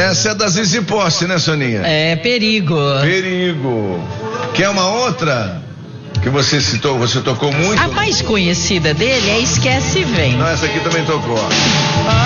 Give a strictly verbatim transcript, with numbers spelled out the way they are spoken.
Essa é da Zizi Posse, né, Soninha? É, Perigo. Perigo. Quer uma outra? Que você citou, você tocou muito? A mais conhecida dele é Esquece e Vem. Não, essa aqui também tocou.